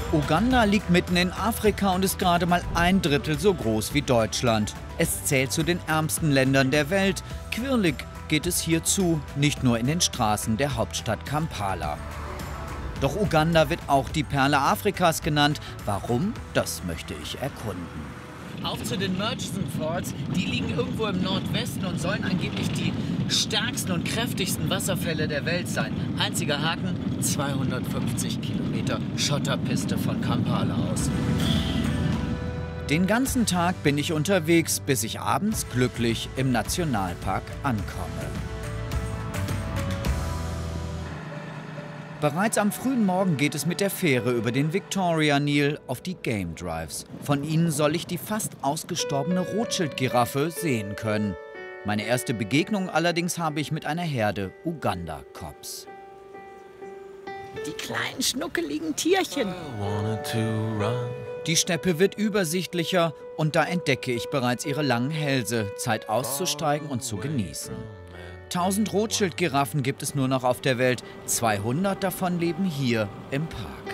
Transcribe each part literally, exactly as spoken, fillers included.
Uganda liegt mitten in Afrika und ist gerade mal ein Drittel so groß wie Deutschland. Es zählt zu den ärmsten Ländern der Welt. Quirlig geht es hier zu, nicht nur in den Straßen der Hauptstadt Kampala. Doch Uganda wird auch die Perle Afrikas genannt. Warum? Das möchte ich erkunden. Auf zu den Murchison Falls. Die liegen irgendwo im Nordwesten und sollen angeblich die stärksten und kräftigsten Wasserfälle der Welt sein. Einziger Haken, zweihundertfünfzig Kilometer Schotterpiste von Kampala aus. Den ganzen Tag bin ich unterwegs, bis ich abends glücklich im Nationalpark ankomme. Bereits am frühen Morgen geht es mit der Fähre über den Victoria Nil auf die Game Drives. Von ihnen soll ich die fast ausgestorbene Rothschild-Giraffe sehen können. Meine erste Begegnung allerdings habe ich mit einer Herde Uganda-Cops. Die kleinen schnuckeligen Tierchen. Die Steppe wird übersichtlicher und da entdecke ich bereits ihre langen Hälse. Zeit auszusteigen und zu genießen. tausend Rothschild-Giraffen gibt es nur noch auf der Welt. zweihundert davon leben hier im Park.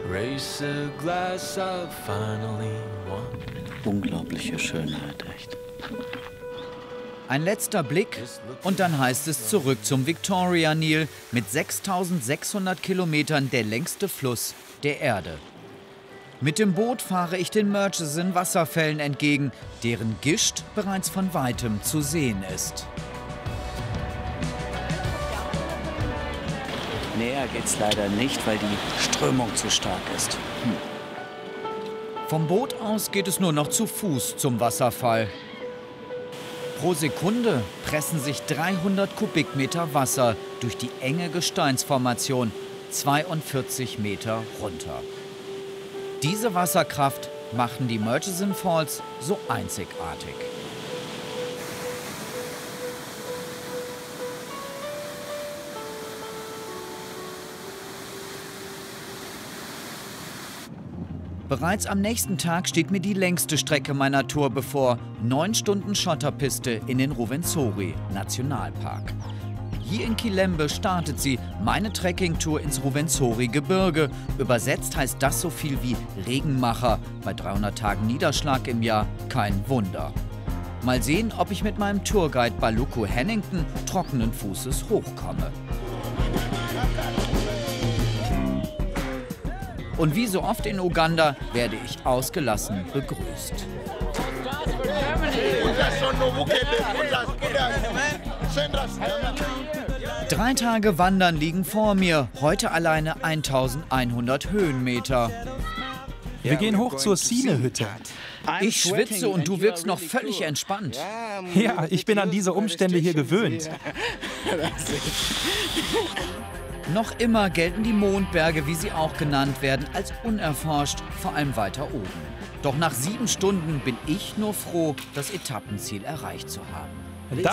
Unglaubliche Schönheit, echt. Ein letzter Blick und dann heißt es zurück zum Victoria Nil mit sechstausendsechshundert Kilometern der längste Fluss der Erde. Mit dem Boot fahre ich den Murchison Wasserfällen entgegen, deren Gischt bereits von weitem zu sehen ist. Näher geht's leider nicht, weil die Strömung zu stark ist. Hm. Vom Boot aus geht es nur noch zu Fuß zum Wasserfall. Pro Sekunde pressen sich dreihundert Kubikmeter Wasser durch die enge Gesteinsformation zweiundvierzig Meter runter. Diese Wasserkraft machen die Murchison Falls so einzigartig. Bereits am nächsten Tag steht mir die längste Strecke meiner Tour bevor. Neun Stunden Schotterpiste in den Rwenzori Nationalpark. Hier in Kilembe startet sie, meine Trekkingtour ins Rwenzori-Gebirge. Übersetzt heißt das so viel wie Regenmacher. Bei dreihundert Tagen Niederschlag im Jahr kein Wunder. Mal sehen, ob ich mit meinem Tourguide Baluku Hennington trockenen Fußes hochkomme. Und wie so oft in Uganda werde ich ausgelassen begrüßt. Drei Tage Wandern liegen vor mir, heute alleine eintausendeinhundert Höhenmeter. Wir gehen hoch zur Sine-Hütte. Ich schwitze und du wirkst noch völlig entspannt. Ja, ich bin an diese Umstände hier gewöhnt. Noch immer gelten die Mondberge, wie sie auch genannt werden, als unerforscht, vor allem weiter oben. Doch nach sieben Stunden bin ich nur froh, das Etappenziel erreicht zu haben.